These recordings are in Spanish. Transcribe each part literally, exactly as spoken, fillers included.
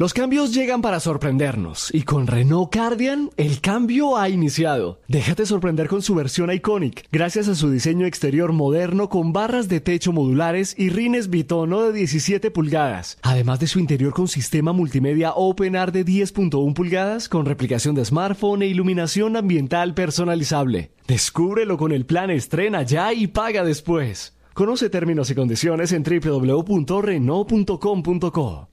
Los cambios llegan para sorprendernos y con Renault Cardian el cambio ha iniciado. Déjate sorprender con su versión Iconic, gracias a su diseño exterior moderno con barras de techo modulares y rines bitono de diecisiete pulgadas, además de su interior con sistema multimedia OpenAir de diez punto uno pulgadas con replicación de smartphone e iluminación ambiental personalizable. Descúbrelo con el plan Estrena Ya y Paga Después. Conoce términos y condiciones en doble u doble u doble u punto renault punto com punto co.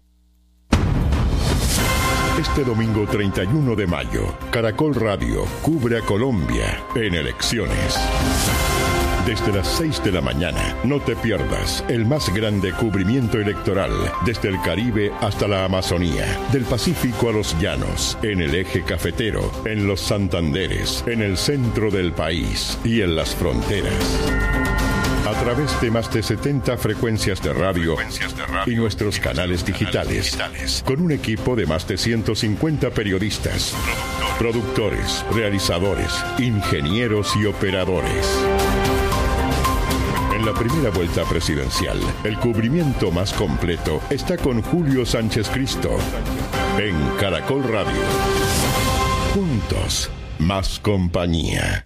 Este domingo treinta y uno de mayo, Caracol Radio cubre a Colombia en elecciones. Desde las seis de la mañana, no te pierdas el más grande cubrimiento electoral desde el Caribe hasta la Amazonía, del Pacífico a los llanos, en el eje cafetero, en los Santanderes, en el centro del país y en las fronteras. A través de más de setenta frecuencias de radio, frecuencias de radio y nuestros y canales, digitales, canales digitales, con un equipo de más de ciento cincuenta periodistas, productores, realizadores, ingenieros y operadores. En la primera vuelta presidencial, el cubrimiento más completo está con Julio Sánchez Cristo en Caracol Radio. Juntos, más compañía.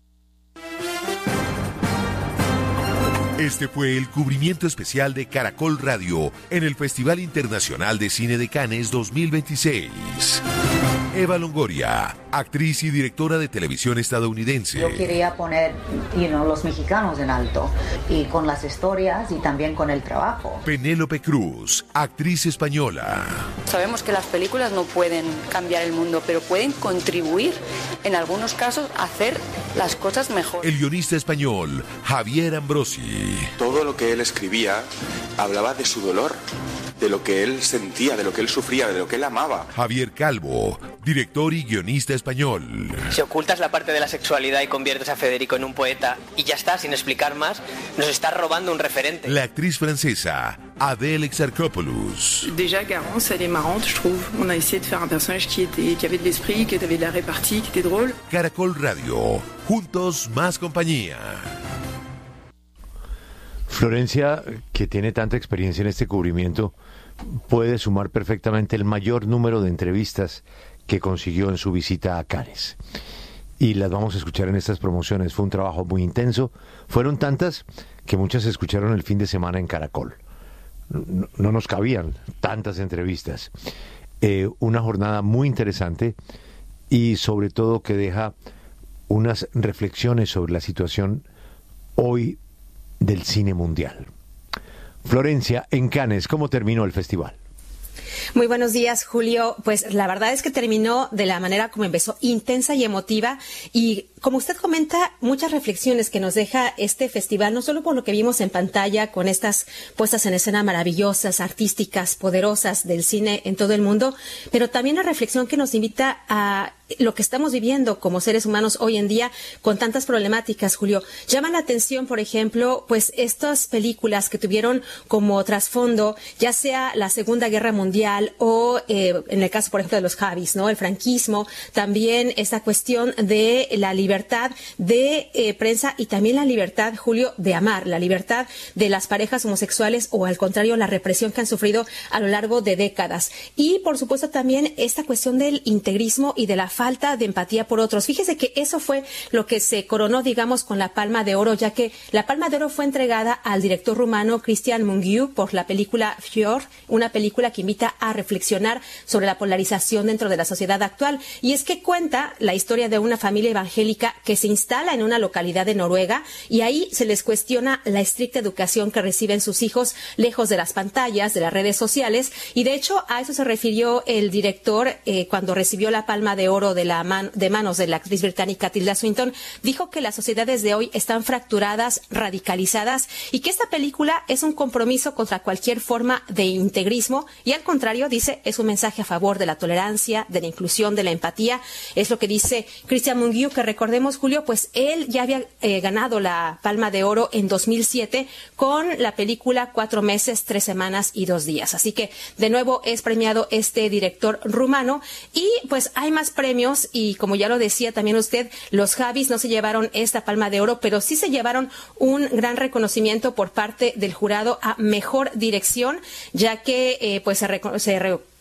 Este fue el cubrimiento especial de Caracol Radio en el Festival Internacional de Cine de Cannes dos mil veintiséis. Eva Longoria, actriz y directora de televisión estadounidense. Yo quería poner, you know, los mexicanos en alto, y con las historias y también con el trabajo. Penélope Cruz, actriz española. Sabemos que las películas no pueden cambiar el mundo, pero pueden contribuir, en algunos casos, a hacer las cosas mejor. El guionista español, Javier Ambrosi. Todo lo que él escribía hablaba de su dolor, de lo que él sentía, de lo que él sufría, de lo que él amaba. Javier Calvo, director y guionista español. Si ocultas la parte de la sexualidad y conviertes a Federico en un poeta y ya está, sin explicar más, nos estás robando un referente. La actriz francesa, Adèle Exarchopoulos. Déjà Garance, elle est marrante, je trouve. On a essayé de faire un personnage qui était, qui avait de l'esprit, qui avait de la répartie, qui était drôle. Caracol Radio, juntos más compañía. Florencia, que tiene tanta experiencia en este cubrimiento, puede sumar perfectamente el mayor número de entrevistas que consiguió en su visita a Cannes. Y las vamos a escuchar en estas promociones. Fue un trabajo muy intenso. Fueron tantas que muchas se escucharon el fin de semana en Caracol. No, no nos cabían tantas entrevistas. Eh, una jornada muy interesante y sobre todo que deja unas reflexiones sobre la situación hoy del cine mundial. Florencia, en Cannes, ¿cómo terminó el festival? Muy buenos días, Julio. Pues la verdad es que terminó de la manera como empezó, intensa y emotiva, y como usted comenta, muchas reflexiones que nos deja este festival, no solo por lo que vimos en pantalla con estas puestas en escena maravillosas, artísticas, poderosas del cine en todo el mundo, pero también la reflexión que nos invita a lo que estamos viviendo como seres humanos hoy en día con tantas problemáticas, Julio. Llama la atención, por ejemplo, pues estas películas que tuvieron como trasfondo, ya sea la Segunda Guerra Mundial o eh, en el caso, por ejemplo, de los Javis, ¿no? El franquismo, también esta cuestión de la libertad de eh, prensa y también la libertad, Julio, de amar, la libertad de las parejas homosexuales o, al contrario, la represión que han sufrido a lo largo de décadas. Y, por supuesto, también esta cuestión del integrismo y de la falta de empatía por otros. Fíjese que eso fue lo que se coronó, digamos, con la Palma de Oro, ya que la Palma de Oro fue entregada al director rumano Cristian Mungiu por la película Fior, una película que invita a reflexionar sobre la polarización dentro de la sociedad actual. Y es que cuenta la historia de una familia evangélica que se instala en una localidad de Noruega y ahí se les cuestiona la estricta educación que reciben sus hijos lejos de las pantallas, de las redes sociales. Y de hecho a eso se refirió el director eh, cuando recibió la Palma de Oro de, la man, de manos de la actriz británica Tilda Swinton. Dijo que las sociedades de hoy están fracturadas, radicalizadas, y que esta película es un compromiso contra cualquier forma de integrismo y, al contrario, dice, es un mensaje a favor de la tolerancia, de la inclusión, de la empatía. Es lo que dice Cristian Mungiu, que recordemos, Julio, pues él ya había eh, ganado la Palma de Oro en dos mil siete con la película Cuatro meses, tres semanas y dos días. Así que, de nuevo, es premiado este director rumano. Y pues hay más premios y, como ya lo decía también usted, los Javis no se llevaron esta Palma de Oro, pero sí se llevaron un gran reconocimiento por parte del jurado a mejor dirección, ya que eh, pues se, reco- se re-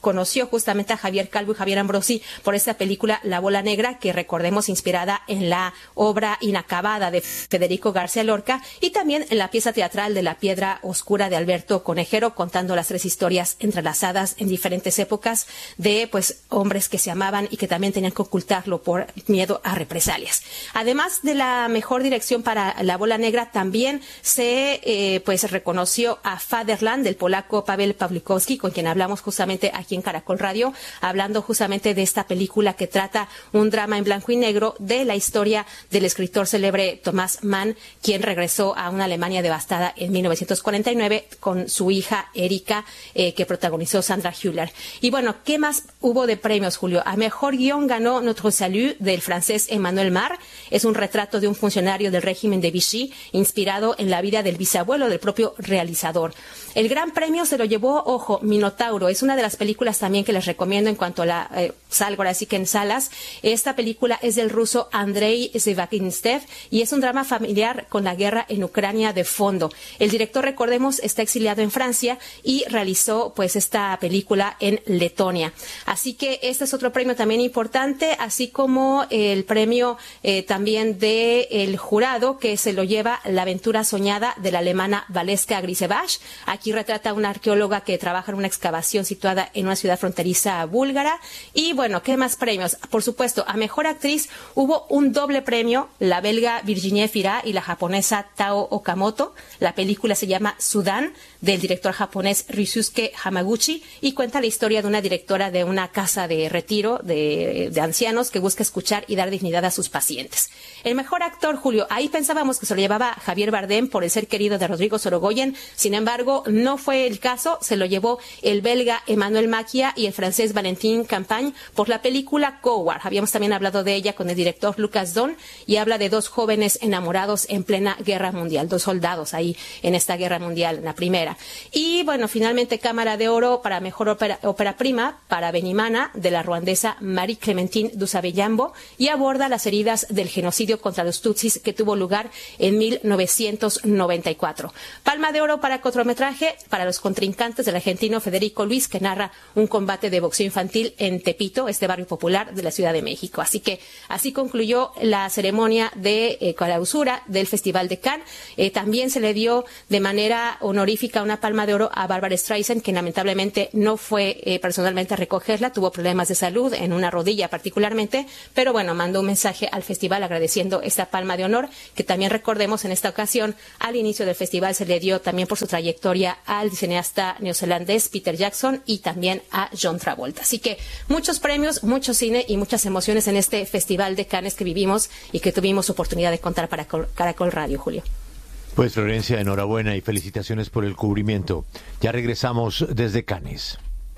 conoció justamente a Javier Calvo y Javier Ambrosi por esta película La Bola Negra, que recordemos inspirada en la obra inacabada de Federico García Lorca, y también en la pieza teatral de La Piedra Oscura de Alberto Conejero, contando las tres historias entrelazadas en diferentes épocas de pues hombres que se amaban y que también tenían que ocultarlo por miedo a represalias. Además de la mejor dirección para La Bola Negra, también se eh, pues reconoció a Fatherland del polaco Paweł Pawlikowski, con quien hablamos justamente aquí en Caracol Radio, hablando justamente de esta película que trata un drama en blanco y negro de la historia del escritor célebre Thomas Mann, quien regresó a una Alemania devastada en mil novecientos cuarenta y nueve con su hija Erika, eh, que protagonizó Sandra Hüller. Y bueno, ¿qué más hubo de premios, Julio? A mejor guión ganó Notre Salut del francés Emmanuel Mar. Es un retrato de un funcionario del régimen de Vichy, inspirado en la vida del bisabuelo del propio realizador. El gran premio se lo llevó, ojo, Minotauro. Es una de las películas también que les recomiendo en cuanto a la eh, salgo ahora sí que en salas. Esta película es del ruso Andrei Zhivaginstev y es un drama familiar con la guerra en Ucrania de fondo. El director, recordemos, está exiliado en Francia y realizó pues esta película en Letonia. Así que este es otro premio también importante, así como el premio eh, también del jurado, que se lo lleva La aventura soñada de la alemana Valeska Grisevach. Aquí retrata a una arqueóloga que trabaja en una excavación situada en una ciudad fronteriza búlgara. Y bueno, ¿qué más premios? Por supuesto, a mejor actriz hubo un doble premio, la belga Virginie Fira y la japonesa Tao Okamoto. La película se llama Sudán, del director japonés Ryusuke Hamaguchi, y cuenta la historia de una directora de una casa de retiro de, de ancianos que busca escuchar y dar dignidad a sus pacientes. El mejor actor, Julio, ahí pensábamos que se lo llevaba Javier Bardem por El ser querido de Rodrigo Sorogoyen. Sin embargo, no fue el caso. Se lo llevó el belga Emmanuel Macchia y el francés Valentin Campagne por la película Coward. Habíamos también hablado de ella con el director Lucas Don, y habla de dos jóvenes enamorados en plena guerra mundial, dos soldados ahí en esta guerra mundial, en la primera. Y bueno, finalmente Cámara de Oro para mejor ópera, ópera prima para Benimana, de la ruandesa Marie Clementine Dusabeyambo, y aborda las heridas del genocidio contra los tutsis que tuvo lugar en mil novecientos noventa y cuatro. Palma de Oro para cortometraje para Los contrincantes del argentino Federico Luis, que narra un combate de boxeo infantil en Tepito, este barrio popular de la Ciudad de México. Así que así concluyó la ceremonia de eh, clausura del Festival de Cannes. Eh, también se le dio de manera honorífica una Palma de Oro a Barbara Streisand, que lamentablemente no fue eh, personalmente a recogerla, tuvo problemas de salud en una rodilla particularmente, pero bueno, mandó un mensaje al festival agradeciendo esta Palma de Honor, que también recordemos en esta ocasión al inicio del festival se le dio también por su trayectoria al cineasta neozelandés Peter Jackson y también a John Travolta. Así que muchos premios, mucho cine y muchas emociones en este Festival de Cannes que vivimos y que tuvimos oportunidad de contar para Caracol Radio, Julio. Pues Florencia, enhorabuena y felicitaciones por el cubrimiento. Ya regresamos desde Cannes.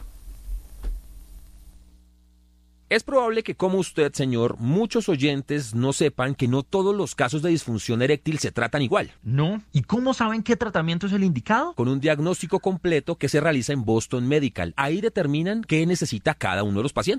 Es probable que, como usted, señor, muchos oyentes no sepan que no todos los casos de disfunción eréctil se tratan igual. ¿No? ¿Y cómo saben qué tratamiento es el indicado? Con un diagnóstico completo que se realiza en Boston Medical. Ahí determinan qué necesita cada uno de los pacientes.